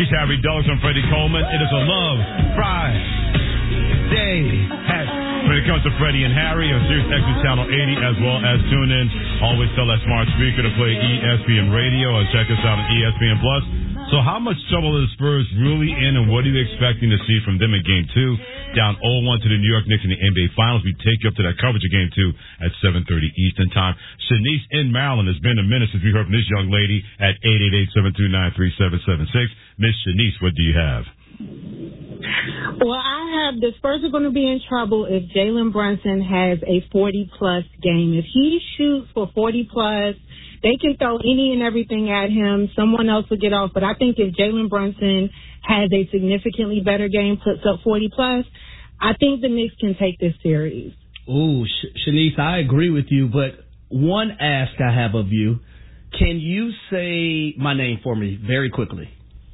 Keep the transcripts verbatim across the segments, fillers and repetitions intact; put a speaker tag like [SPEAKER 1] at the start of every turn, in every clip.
[SPEAKER 1] He's Harry Douglas and Freddie Coleman. It is a Love Friday. When it comes to Freddie and Harry on Sirius X M Channel eighty, as well as tune in. Always tell that smart speaker to play E S P N Radio and check us out on E S P N Plus. So how much trouble are the Spurs really in, and what are you expecting to see from them in Game two? Down oh one to the New York Knicks in the N B A Finals. We take you up to that coverage of Game two at seven thirty Eastern Time. Shanice in Maryland. It's been a minute since we heard from this young lady at eight eight eight, seven two nine, three seven seven six. Miss Shanice, what do you have?
[SPEAKER 2] Well, I have the Spurs are going to be in trouble if Jalen Brunson has a forty-plus game. If he shoots for forty-plus, they can throw any and everything at him. Someone else will get off. But I think if Jalen Brunson has a significantly better game, puts up forty-plus, I think the Knicks can take this series.
[SPEAKER 3] Ooh, Sh- Shanice, I agree with you. But one ask I have of you, can you say my name for me very quickly?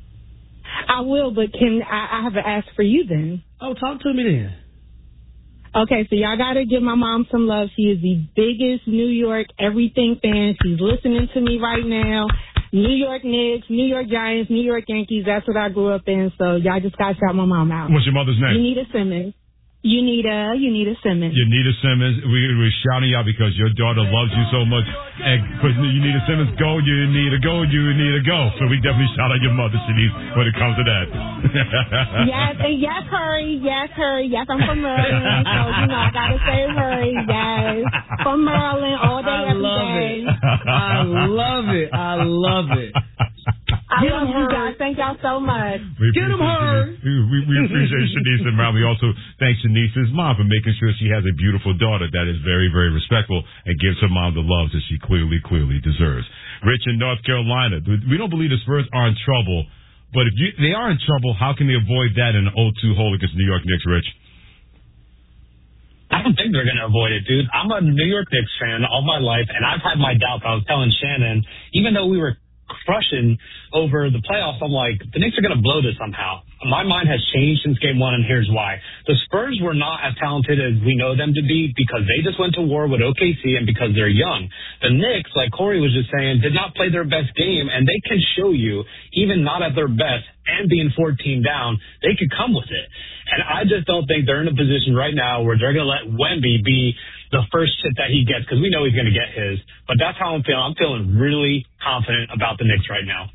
[SPEAKER 2] I will, but can I, I have an ask for you then?
[SPEAKER 3] Oh, talk to me then.
[SPEAKER 2] Okay, so y'all got to give my mom some love. She is the biggest New York everything fan. She's listening to me right now. New York Knicks, New York Giants, New York Yankees. That's what I grew up in, so y'all just got to shout my mom out.
[SPEAKER 1] What's your mother's name?
[SPEAKER 2] Unita Simmons. Unita, Unita Simmons.
[SPEAKER 1] Unita Simmons. We, we're shouting out because your daughter loves you so much. And for Unita Simmons, go, you need to go, you need to go. So we definitely shout out your mother, Shanice, when it comes to that.
[SPEAKER 2] Yes, and yes, hurry, yes, hurry. Yes, I'm from Maryland, so, you know, I got to say hurry, yes. From Maryland, all day, every day.
[SPEAKER 3] I love it. I love it.
[SPEAKER 2] I Get love you guys. Thank y'all so much.
[SPEAKER 1] We
[SPEAKER 3] Get him her.
[SPEAKER 1] We, we, we appreciate Shanice and Brown. We also thank Shanice's mom for making sure she has a beautiful daughter that is very, very respectful and gives her mom the love that she clearly, clearly deserves. Rich in North Carolina. We don't believe the Spurs are in trouble, but if you, they are in trouble, how can they avoid that in an oh two hole against New York Knicks, Rich?
[SPEAKER 4] I don't think they're going to avoid it, dude. I'm a New York Knicks fan all my life, and I've had my doubts. I was telling Shannon, even though we were crushing over the playoffs, I'm like, the Knicks are going to blow this somehow. My mind has changed since game one, and here's why. The Spurs were not as talented as we know them to be because they just went to war with O K C and because they're young. The Knicks, like Corey was just saying, did not play their best game, and they can show you, even not at their best and being fourteen down, they could come with it. And I just don't think they're in a position right now where they're going to let Wemby be the first hit that he gets, because we know he's going to get his. But that's how I'm feeling. I'm feeling really confident about the Knicks right now.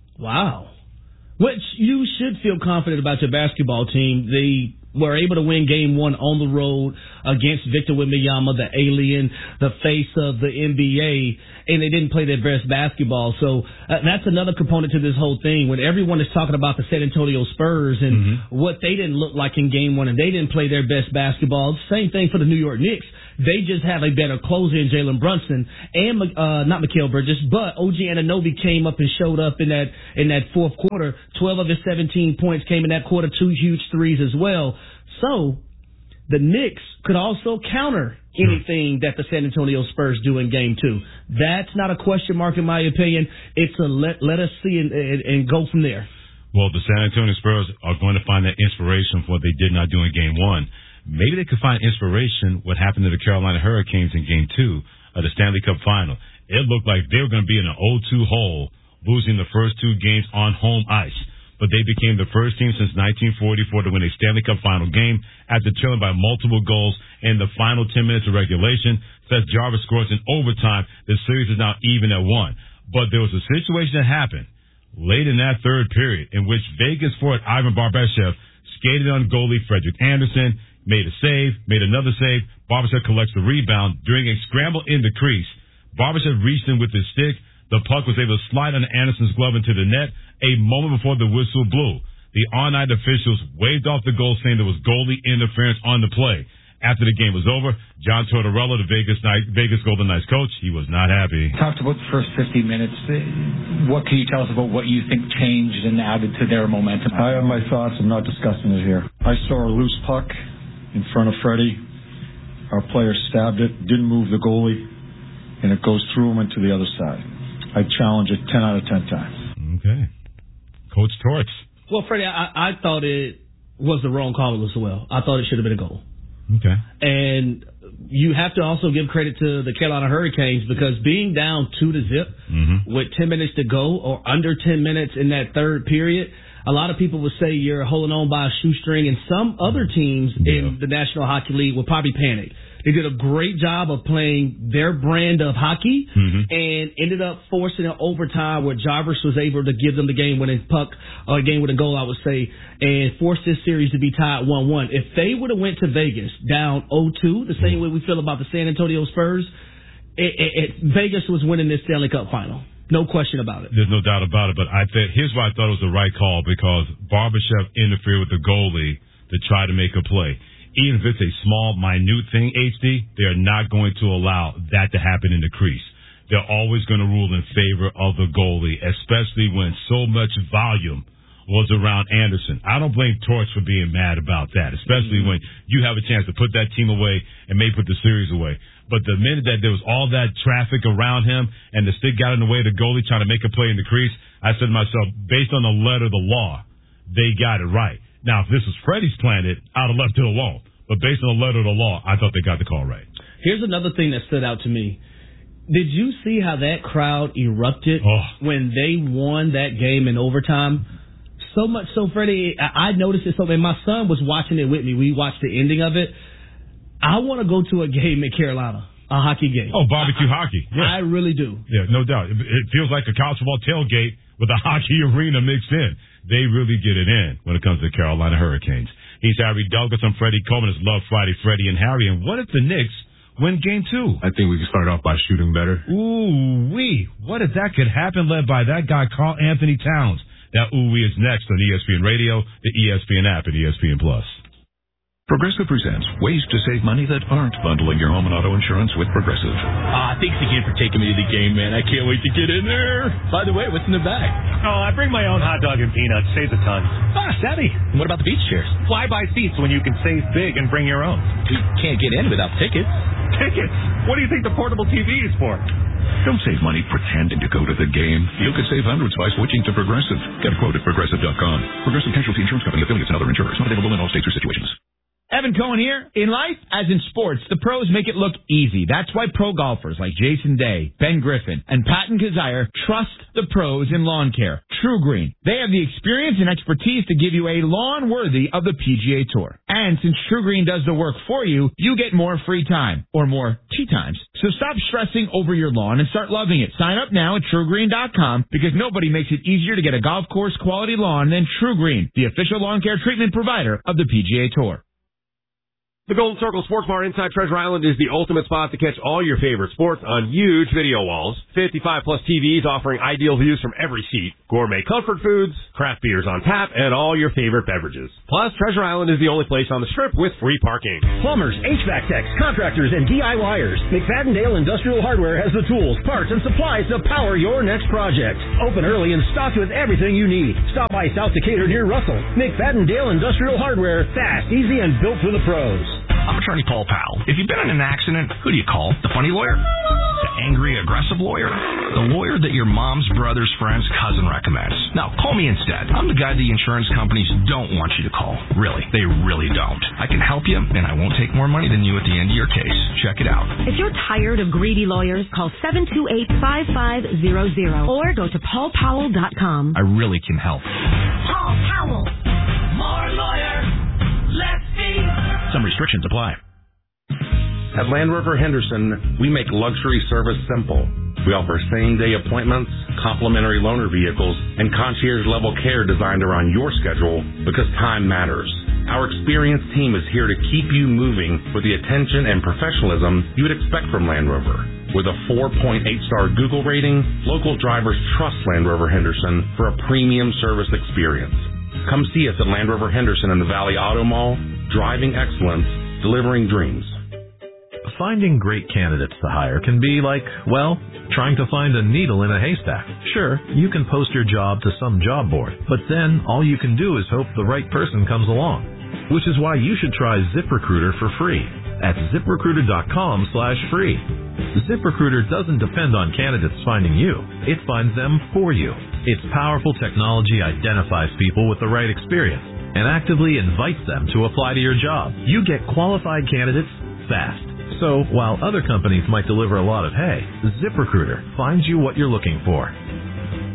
[SPEAKER 3] Wow. Which you should feel confident about your basketball team. They were able to win game one on the road against Victor Wembanyama, the alien, the face of the N B A, and they didn't play their best basketball. So uh, that's another component to this whole thing. When everyone is talking about the San Antonio Spurs and mm-hmm. what they didn't look like in game one and they didn't play their best basketball, same thing for the New York Knicks. They just have a better closer in Jalen Brunson and uh, not Mikal Bridges, but O G Anunoby came up and showed up in that in that fourth quarter. Twelve of his seventeen points came in that quarter, two huge threes as well. So the Knicks could also counter anything that the San Antonio Spurs do in game two. That's not a question mark in my opinion. It's a let let us see and, and, and go from there.
[SPEAKER 1] Well, the San Antonio Spurs are going to find that inspiration for what they did not do in game one. Maybe they could find inspiration what happened to the Carolina Hurricanes in Game two of the Stanley Cup Final. It looked like they were going to be in an oh two hole, losing the first two games on home ice. But they became the first team since nineteen forty-four to win a Stanley Cup Final game after trailing by multiple goals in the final ten minutes of regulation. Seth Jarvis scores in overtime. The series is now even at one. But there was a situation that happened late in that third period in which Vegas forward Ivan Barbashev skated on goalie Frederick Anderson, made a save, made another save. Barbashev collects the rebound. During a scramble in the crease, Barbashev reached in with his stick. The puck was able to slide under Anderson's glove into the net a moment before the whistle blew. The on-night officials waved off the goal, saying there was goalie interference on the play. After the game was over, John Tortorella, the Vegas Night, Vegas Golden Knights coach, he was not happy.
[SPEAKER 5] Talked about the first fifty minutes. What can you tell us about what you think changed and added to their momentum?
[SPEAKER 6] I have my thoughts. I'm not discussing it here. I saw a loose puck in front of Freddie. Our player stabbed it, didn't move the goalie, and it goes through him and to the other side. I challenge it ten out of ten times.
[SPEAKER 1] Okay. Coach Torts.
[SPEAKER 3] Well, Freddie, I, I thought it was the wrong call as well. I thought it should have been a goal.
[SPEAKER 1] Okay.
[SPEAKER 3] And you have to also give credit to the Carolina Hurricanes because being down two to zip mm-hmm. with ten minutes to go or under ten minutes in that third period, a lot of people would say you're holding on by a shoestring, and some other teams yeah. in the National Hockey League would probably panic. They did a great job of playing their brand of hockey mm-hmm. and ended up forcing an overtime where Jarvis was able to give them the game-winning puck, or uh, game-winning goal, I would say, and force this series to be tied one one. If they would have went to Vegas down oh two, the same way we feel about the San Antonio Spurs, it, it, it, Vegas was winning this Stanley Cup final. No question about it.
[SPEAKER 1] There's no doubt about it, but I think here's why I thought it was the right call, because Barbashev interfered with the goalie to try to make a play. Even if it's a small, minute thing, H D, they're not going to allow that to happen in the crease. They're always going to rule in favor of the goalie, especially when so much volume was around Anderson. I don't blame Torch for being mad about that, especially mm-hmm. when you have a chance to put that team away and maybe put the series away. But the minute that there was all that traffic around him and the stick got in the way of the goalie trying to make a play in the crease, I said to myself, based on the letter of the law, they got it right. Now, if this was Freddie's planet, I'd have left it alone. But based on the letter of the law, I thought they got the call right.
[SPEAKER 3] Here's another thing that stood out to me. Did you see how that crowd erupted oh. when they won that game in overtime? So much so, Freddie, I noticed it so, and my son was watching it with me. We watched the ending of it. I want to go to a game in Carolina, a hockey game.
[SPEAKER 1] Oh, barbecue
[SPEAKER 3] I,
[SPEAKER 1] hockey. Yeah.
[SPEAKER 3] I really do.
[SPEAKER 1] Yeah, no doubt. It feels like a college football tailgate with a hockey arena mixed in. They really get it in when it comes to the Carolina Hurricanes. He's Harry Douglas. I'm Freddie Coleman. It's Love Friday, Freddie and Harry. And what if the Knicks win game two?
[SPEAKER 7] I think we can start off by shooting better.
[SPEAKER 1] Ooh-wee. What if that could happen, led by that guy, Karl Anthony Towns? That ooh-wee is next on E S P N Radio, the E S P N app, and E S P N Plus.
[SPEAKER 8] Progressive presents ways to save money that aren't bundling your home and auto insurance with Progressive.
[SPEAKER 9] Ah, thanks again for taking me to the game, man. I can't wait to get in there. By the way, what's in the bag?
[SPEAKER 10] Oh, I bring my own hot dog and peanuts. Saves a ton.
[SPEAKER 9] Ah, savvy. And what about the beach chairs?
[SPEAKER 10] Fly-by seats when you can save big and bring your own.
[SPEAKER 9] You can't get in without tickets.
[SPEAKER 10] Tickets? What do you think the portable T V is for?
[SPEAKER 8] Don't save money pretending to go to the game. You could save hundreds by switching to Progressive. Get a quote at Progressive dot com. Progressive Casualty Insurance Company, affiliates, and other insurers. Not available in all states or situations.
[SPEAKER 11] Evan Cohen here. In life, as in sports, the pros make it look easy. That's why pro golfers like Jason Day, Ben Griffin, and Patton Kazire trust the pros in lawn care. True Green. They have the experience and expertise to give you a lawn worthy of the P G A Tour. And since True Green does the work for you, you get more free time, or more tea times. So stop stressing over your lawn and start loving it. Sign up now at True Green dot com, because nobody makes it easier to get a golf course quality lawn than True Green, the official lawn care treatment provider of the P G A Tour.
[SPEAKER 12] The Golden Circle Sports Bar inside Treasure Island is the ultimate spot to catch all your favorite sports on huge video walls. fifty-five plus T Vs offering ideal views from every seat. Gourmet comfort foods, craft beers on tap, and all your favorite beverages. Plus, Treasure Island is the only place on the Strip with free parking.
[SPEAKER 13] Plumbers, H V A C techs, contractors, and DIYers. McFadden-Dale Industrial Hardware has the tools, parts, and supplies to power your next project. Open early and stocked with everything you need. Stop by South Decatur near Russell. McFadden-Dale Industrial Hardware. Fast, easy, and built for the pros.
[SPEAKER 14] I'm attorney Paul Powell. If you've been in an accident, who do you call? The funny lawyer? The angry, aggressive lawyer? The lawyer that your mom's brother's friend's cousin recommends. Now, call me instead. I'm the guy the insurance companies don't want you to call. Really, they really don't. I can help you, and I won't take more money than you at the end of your case. Check it out.
[SPEAKER 15] If you're tired of greedy lawyers, call seven two eight, five five zero zero or go to paul powell dot com.
[SPEAKER 14] I really can help.
[SPEAKER 16] Paul Powell. More lawyer. Let's see.
[SPEAKER 14] Some restrictions apply.
[SPEAKER 17] At Land Rover Henderson, we make luxury service simple. We offer same-day appointments, complimentary loaner vehicles, and concierge-level care designed around your schedule because time matters. Our experienced team is here to keep you moving with the attention and professionalism you would expect from Land Rover. With a four point eight star Google rating, local drivers trust Land Rover Henderson for a premium service experience. Come see us at Land Rover Henderson in the Valley Auto Mall. Driving excellence, delivering dreams.
[SPEAKER 18] Finding great candidates to hire can be like, well, trying to find a needle in a haystack. Sure, you can post your job to some job board, but then all you can do is hope the right person comes along. Which is why you should try ZipRecruiter for free at ZipRecruiter dot com slash free. ZipRecruiter doesn't depend on candidates finding you. It finds them for you. Its powerful technology identifies people with the right experience and actively invites them to apply to your job. You get qualified candidates fast. So, while other companies might deliver a lot of hay, ZipRecruiter finds you what you're looking for.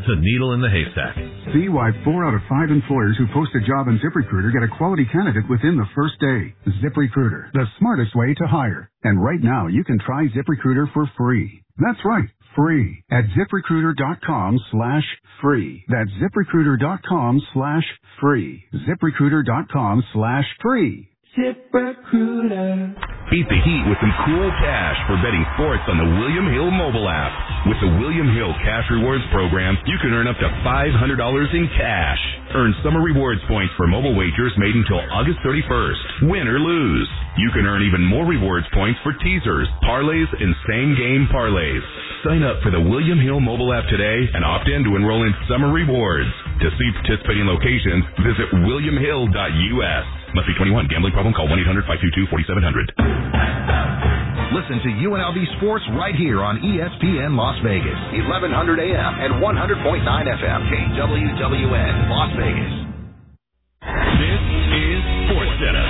[SPEAKER 18] to Needle in the Haystack.
[SPEAKER 19] See why four out of five employers who post a job on ZipRecruiter get a quality candidate within the first day. ZipRecruiter, the smartest way to hire. And right now, you can try ZipRecruiter for free. That's right, free at ZipRecruiter.com slash free. That's ZipRecruiter.com slash free. ZipRecruiter.com slash free.
[SPEAKER 20] ZipRecruiter.
[SPEAKER 8] Beat the heat with some cool cash for betting sports on the William Hill mobile app. With the William Hill Cash Rewards program, you can earn up to five hundred dollars in cash. Earn summer rewards points for mobile wagers made until August thirty-first. Win or lose. You can earn even more rewards points for teasers, parlays, and same-game parlays. Sign up for the William Hill mobile app today and opt in to enroll in summer rewards. To see participating locations, visit william hill dot u s. Must be twenty-one. Gambling problem? Call one eight hundred five two two four seven zero zero.
[SPEAKER 21] Listen to U N L V Sports right here on E S P N Las Vegas, eleven hundred A M and one hundred point nine F M, K W W N, Las Vegas.
[SPEAKER 8] This is SportsCenter.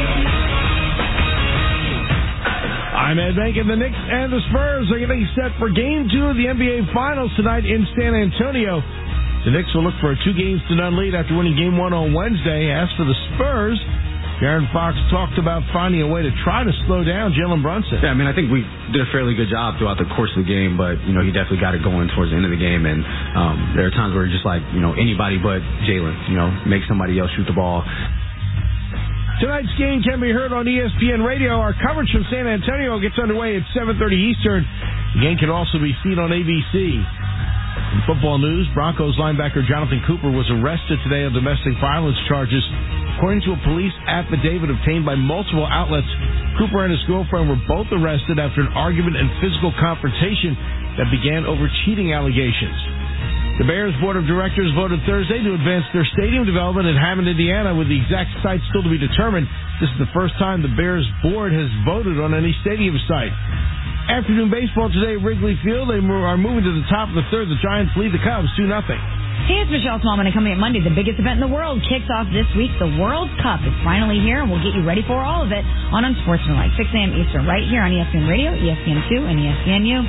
[SPEAKER 22] I'm Ed Bank, and the Knicks and the Spurs are getting set for Game two of the N B A Finals tonight in San Antonio. The Knicks will look for a two games to none lead after winning Game one on Wednesday. As for the Spurs, Aaron Fox talked about finding a way to try to slow down Jalen Brunson.
[SPEAKER 23] Yeah, I mean, I think we did a fairly good job throughout the course of the game, but, you know, he definitely got it going towards the end of the game, and um, there are times where you're just like, you know, anybody but Jalen, you know, make somebody else shoot the ball.
[SPEAKER 22] Tonight's game can be heard on E S P N Radio. Our coverage from San Antonio gets underway at seven thirty Eastern. The game can also be seen on A B C. In football news, Broncos linebacker Jonathan Cooper was arrested today on domestic violence charges. According to a police affidavit obtained by multiple outlets, Cooper and his girlfriend were both arrested after an argument and physical confrontation that began over cheating allegations. The Bears Board of Directors voted Thursday to advance their stadium development in Hammond, Indiana, with the exact site still to be determined. This is the first time the Bears Board has voted on any stadium site. Afternoon baseball today at Wrigley Field. They are moving to the top of the third. The Giants lead the Cubs two nothing.
[SPEAKER 24] Hey, it's Michelle Smallman, and coming up Monday, the biggest event in the world kicks off this week. The World Cup is finally here, and we'll get you ready for all of it on Unsportsmanlike, six a.m. Eastern, right here on E S P N Radio, E S P N two, and E S P N U.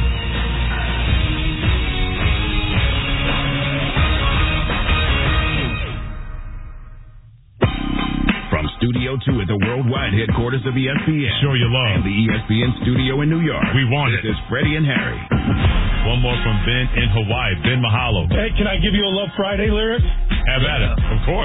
[SPEAKER 8] From Studio two at the worldwide headquarters of E S P N.
[SPEAKER 1] Show your love.
[SPEAKER 8] And the E S P N studio in New York.
[SPEAKER 1] We want
[SPEAKER 8] this
[SPEAKER 1] it.
[SPEAKER 8] This is Freddie and Harry.
[SPEAKER 1] One more from Ben in Hawaii. Ben Mahalo.
[SPEAKER 10] Hey, can I give you a Love Friday lyric?
[SPEAKER 1] Have at it. Of course.